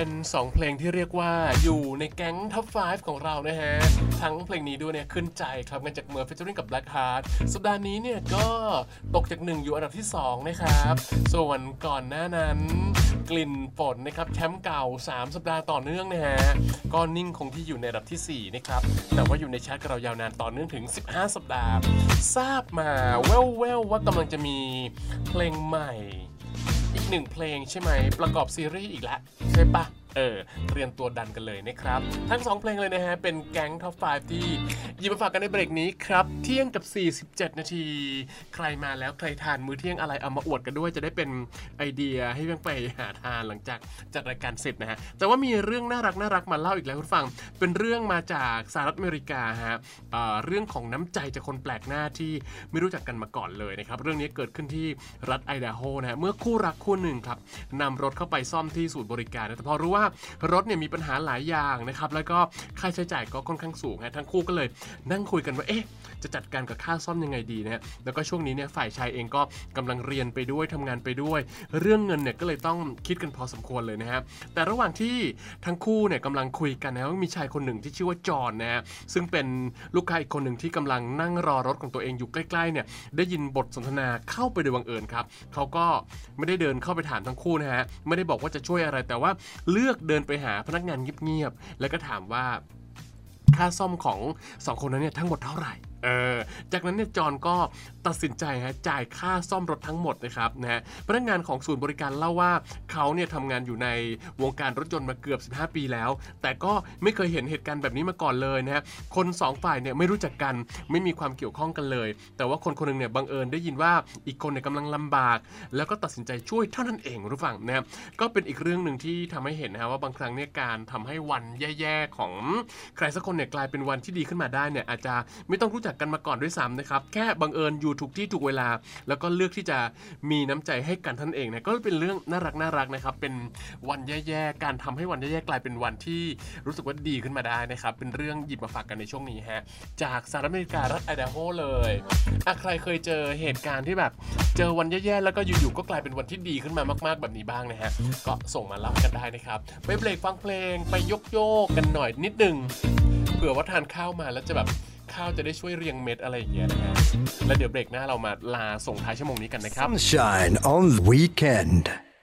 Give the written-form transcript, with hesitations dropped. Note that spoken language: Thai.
เป็น2เพลงที่เรียกว่าอยู่ในแก๊งท็อป 5 ของเรานะฮะทั้งเพลงนี้ด้วยเนี่ยขึ้นใจครับกันจากเมอร์ฟีเจอริ่งกับ Black Heart สัปดาห์นี้เนี่ยก็ตกจาก1อยู่อันดับที่2นะครับส่วนก่อนหน้านั้นกลิ่นฝนนะครับแชมป์เก่า3สัปดาห์ต่อเนื่องนะฮะก็นิ่งคงที่อยู่ในอันดับที่4นะครับแต่ว่าอยู่ในชาร์ตกับเรายาวนานต่อเนื่องถึง15สัปดาห์ทราบมาแว่วๆว่ากำลังจะมีเพลงใหม่อีก1เพลงใช่ไหมประกอบซีรีส์อีกแล้วใช่ปะเตรียมตัวดันกันเลยนะครับทั้ง2เพลงเลยนะฮะเป็นแก๊งท็อป 5 ที่หยิบมาฝากกันในเบรกนี้ครับเที่ยงกับ47นาทีใครมาแล้วใครทานมื้อเที่ยงอะไรเอามาอวดกันด้วยจะได้เป็นไอเดียให้เพื่อนไปหาทานหลังจากจัดรายการเสร็จนะฮะแต่ว่ามีเรื่องน่ารักมาเล่าอีกแล้วคุณฟังเป็นเรื่องมาจากสหรัฐอเมริกาฮะเรื่องของน้ำใจจากคนแปลกหน้าที่ไม่รู้จักกันมาก่อนเลยนะครับเรื่องนี้เกิดขึ้นที่รัฐไอดาโฮนะฮะเมื่อคู่รักคู่หนึ่งครับนำรถเข้าไปซ่อมที่ศูนย์บริการแต่พอรู้ว่ารถเนี่ยมีปัญหาหลายอย่างนะครับแล้วก็ค่าใช้จ่ายก็ค่อนข้างสูงฮะทั้งคู่ก็เลยนั่งคุยกันว่าจะจัดการกับค่าซ่อมยังไงดีนะฮะแล้วก็ช่วงนี้เนี่ยฝ่ายชายเองก็กำลังเรียนไปด้วยทำงานไปด้วยเรื่องเงินเนี่ยก็เลยต้องคิดกันพอสมควรเลยนะฮะแต่ระหว่างที่ทั้งคู่เนี่ยกำลังคุยกันนะว่ามีชายคนหนึ่งที่ชื่อว่าจอห์นนะฮะซึ่งเป็นลูกค้าอีกคนหนึ่งที่กำลังนั่งรอรถของตัวเองอยู่ใกล้ๆเนี่ยได้ยินบทสนทนาเข้าไปโดยบังเอิญครับเขาก็ไม่ได้เดินเข้าไปถามทั้งคู่นะฮะไม่ได้บอกว่าจะช่วยอะไรแต่ว่าเลือกเดินไปหาพนักงานเงียบๆแล้วก็ถามว่าค่าซ่อมของ2คนนั้นเนี่ยทั้งหมดเท่าไหร่จากนั้นเนี่ยจอห์นก็ตัดสินใจจ่ายค่าซ่อมรถทั้งหมดนะครับนะฮะพนักงานของศูนย์บริการเล่าว่าเขาเนี่ยทำงานอยู่ในวงการรถยนต์มาเกือบ15ปีแล้วแต่ก็ไม่เคยเห็นเหตุการณ์แบบนี้มาก่อนเลยนะฮะคน2ฝ่ายเนี่ยไม่รู้จักกันไม่มีความเกี่ยวข้องกันเลยแต่ว่าคนคนนึงเนี่ยบังเอิญได้ยินว่าอีกคนเนี่ยกำลังลำบากแล้วก็ตัดสินใจช่วยเท่านั้นเองรู้ฟังนะครับก็เป็นอีกเรื่องนึงที่ทำให้เห็นนะว่าบางครั้งเนี่ยการทำให้วันแย่ๆของใครสักคนเนี่ยกลายเป็นวันที่ดีขึ้นมาได้เนี่ยอาจจะไม่ต้องรู้จักกันมาก่อนด้วยซ้ำนะครับแค่บังเอิญอยู่ถูกที่ถูกเวลาแล้วก็เลือกที่จะมีน้ำใจให้กันท่านเองนะก็เป็นเรื่องน่ารักนะครับเป็นวันแย่ๆการทำให้วันแย่ๆกลายเป็นวันที่รู้สึกว่าดีขึ้นมาได้นะครับเป็นเรื่องหยิบมาฝากกันในช่วงนี้ฮะจากสหรัฐอเมริการัฐไอดาโฮเลยใครเคยเจอเหตุการณ์ที่แบบเจอวันแย่ๆแล้วก็อยู่ๆก็กลายเป็นวันที่ดีขึ้นมามากๆแบบนี้บ้างนะฮะก็ส่งมาเล่ากันได้นะครับไปเบรกฟังเพลงไปโยกกันหน่อยนิดนึงเผื่อว่าทานข้าวมาแล้วจะแบบข้าวจะได้ช่วยเรียงเม็ดอะไรอย่างเงี้ยนะฮะแล้วเดี๋ยวเบรกหน้าเรามาลาส่งท้ายชั่วโมงนี้กันนะครับ Sunshine on the weekend